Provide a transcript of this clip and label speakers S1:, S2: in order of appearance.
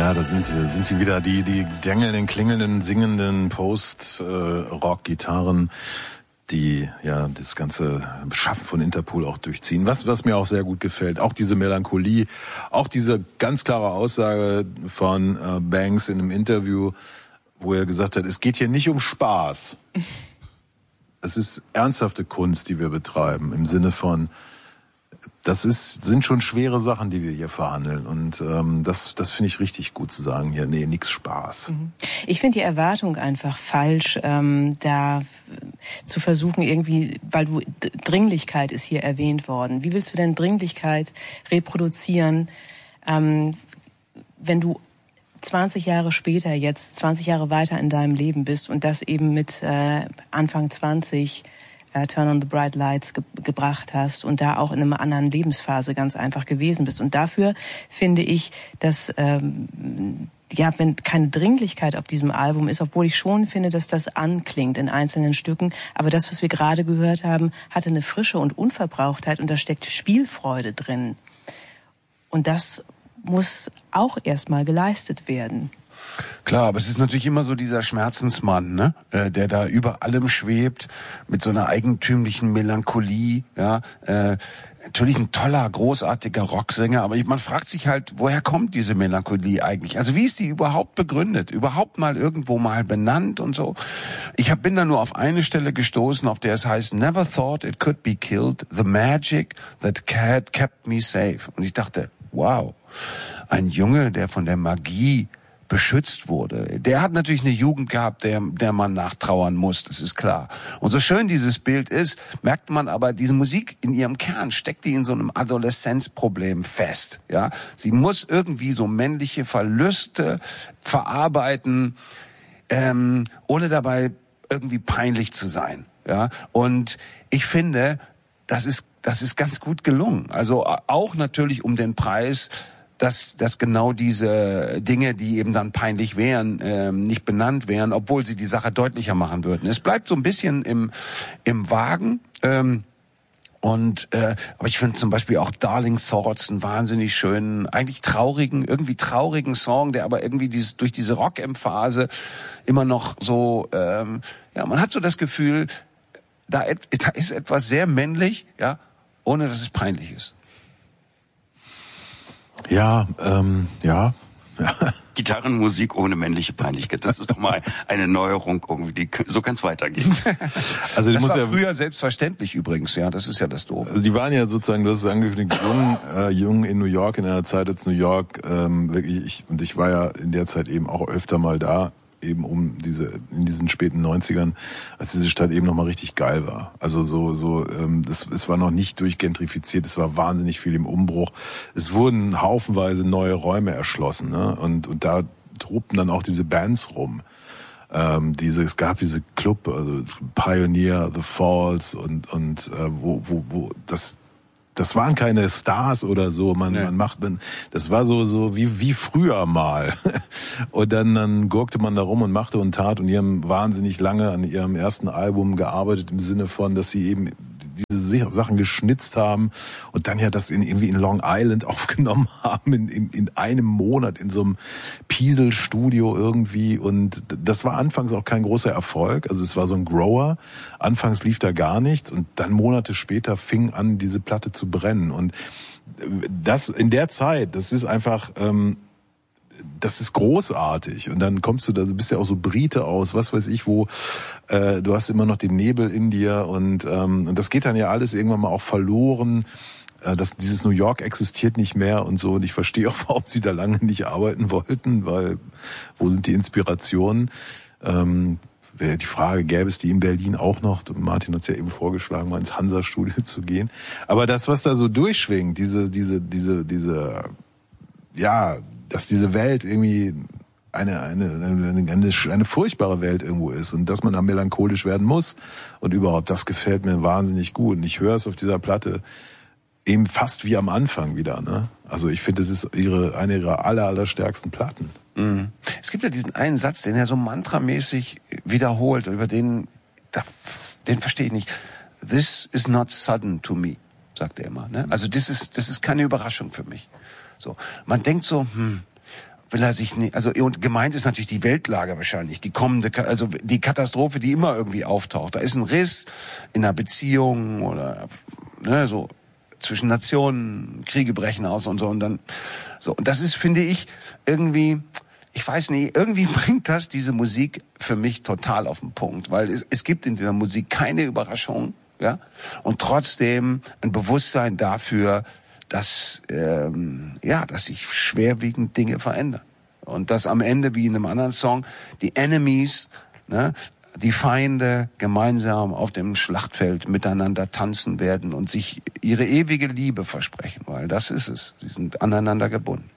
S1: Ja, da sind sie wieder, die dängelnden, klingelnden, singenden Post-Rock-Gitarren, die ja das ganze Schaffen von Interpol auch durchziehen. Was mir auch sehr gut gefällt, auch diese Melancholie, auch diese ganz klare Aussage von Banks in einem Interview, wo er gesagt hat, es geht hier nicht um Spaß. Es ist ernsthafte Kunst, die wir betreiben, im Sinne von, sind schon schwere Sachen, die wir hier verhandeln. Und das finde ich richtig gut zu sagen hier. Nee, nix Spaß.
S2: Ich finde die Erwartung einfach falsch, da zu versuchen irgendwie, weil Dringlichkeit ist hier erwähnt worden. Wie willst du denn Dringlichkeit reproduzieren, wenn du 20 Jahre später jetzt, 20 Jahre weiter in deinem Leben bist und das eben mit Anfang 20 Turn on the Bright Lights gebracht hast und da auch in einer anderen Lebensphase ganz einfach gewesen bist. Und dafür finde ich, dass wenn keine Dringlichkeit auf diesem Album ist, obwohl ich schon finde, dass das anklingt in einzelnen Stücken, aber das, was wir gerade gehört haben, hatte eine Frische und Unverbrauchtheit und da steckt Spielfreude drin. Und das muss auch erstmal geleistet werden.
S3: Klar, aber es ist natürlich immer so dieser Schmerzensmann, ne, der da über allem schwebt, mit so einer eigentümlichen Melancholie, ja, natürlich ein toller, großartiger Rocksänger, aber man fragt sich halt, woher kommt diese Melancholie eigentlich? Also wie ist die überhaupt begründet? Überhaupt mal irgendwo mal benannt und so? Ich bin da nur auf eine Stelle gestoßen, auf der es heißt, never thought it could be killed, the magic that had kept me safe. Und ich dachte, wow, ein Junge, der von der Magie beschützt wurde. Der hat natürlich eine Jugend gehabt, der man nachtrauern muss, das ist klar. Und so schön dieses Bild ist, merkt man aber, diese Musik in ihrem Kern steckt die in so einem Adoleszenzproblem fest. Ja, sie muss irgendwie so männliche Verluste verarbeiten, ohne dabei irgendwie peinlich zu sein. Ja, und ich finde, das ist ganz gut gelungen. Also auch natürlich um den Preis, dass genau diese Dinge, die eben dann peinlich wären, nicht benannt wären, obwohl sie die Sache deutlicher machen würden. Es bleibt so ein bisschen im Wagen. Aber ich finde zum Beispiel auch Darling Thoughts einen wahnsinnig schönen, eigentlich irgendwie traurigen Song, der aber irgendwie durch diese Rock-Emphase immer noch so, man hat so das Gefühl, da ist etwas sehr männlich, ja, ohne dass es peinlich ist.
S1: Ja.
S4: Gitarrenmusik ohne männliche Peinlichkeit. Das ist doch mal eine Neuerung irgendwie, so kann es weitergehen.
S3: Also das war früher selbstverständlich übrigens, ja, das ist ja das Doofe.
S1: Also die waren ja sozusagen, du hast es angekündigt, jung in New York, in einer Zeit, als New York ich war ja in der Zeit eben auch öfter mal da, eben in diesen späten 90ern, als diese Stadt eben noch mal richtig geil war. Also es war noch nicht durchgentrifiziert, es war wahnsinnig viel im Umbruch. Es wurden haufenweise neue Räume erschlossen, ne? Und da tobten dann auch diese Bands rum. Es gab diese Club, also Pioneer, The Falls und wo das waren keine Stars oder so, das war so wie früher mal. Und dann gurkte man da rum und machte und tat und die haben wahnsinnig lange an ihrem ersten Album gearbeitet im Sinne von, dass sie eben diese Sachen geschnitzt haben und dann ja das irgendwie in Long Island aufgenommen haben in einem Monat in so einem Piesel-Studio irgendwie und das war anfangs auch kein großer Erfolg, also es war so ein Grower, anfangs lief da gar nichts und dann Monate später fing an, diese Platte zu brennen und das in der Zeit, das ist einfach das ist großartig und dann kommst du da, du bist ja auch so Brite aus, was weiß ich wo, du hast immer noch den Nebel in dir und das geht dann ja alles irgendwann mal auch verloren, dieses New York existiert nicht mehr und so und ich verstehe auch, warum sie da lange nicht arbeiten wollten, weil wo sind die Inspirationen? Die Frage, gäbe es die in Berlin auch noch? Martin hat es ja eben vorgeschlagen, mal ins Hansa-Studio zu gehen. Aber das, was da so durchschwingt, dass diese Welt irgendwie eine furchtbare Welt irgendwo ist und dass man da melancholisch werden muss und überhaupt, das gefällt mir wahnsinnig gut. Und ich höre es auf dieser Platte eben fast wie am Anfang wieder, ne? Also ich finde, das ist eine ihrer allerstärksten Platten.
S3: Mhm. Es gibt ja diesen einen Satz, den er so mantramäßig wiederholt, über den verstehe ich nicht. This is not sudden to me, sagt er immer, ne? Also das ist keine Überraschung für mich. So, man denkt so, will er sich nicht, also und gemeint ist natürlich die Weltlage wahrscheinlich, die kommende, also die Katastrophe, die immer irgendwie auftaucht. Da ist ein Riss in einer Beziehung oder ne, so zwischen Nationen, Kriege brechen aus und so und dann so. Und das ist, finde ich, irgendwie, ich weiß nicht, irgendwie bringt das diese Musik für mich total auf den Punkt, weil es gibt in dieser Musik keine Überraschung, ja, und trotzdem ein Bewusstsein dafür, dass dass sich schwerwiegend Dinge verändern und dass am Ende, wie in einem anderen Song, die Enemies, ne, die Feinde gemeinsam auf dem Schlachtfeld miteinander tanzen werden und sich ihre ewige Liebe versprechen, weil das ist es. Sie sind aneinander gebunden.